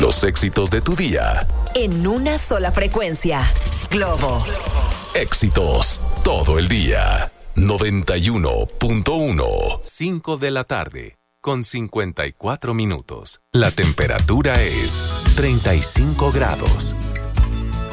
Los éxitos de tu día. En una sola frecuencia. Globo. Éxitos todo el día. 91.1. 5 de la tarde, con 54 minutos. La temperatura es 35 grados.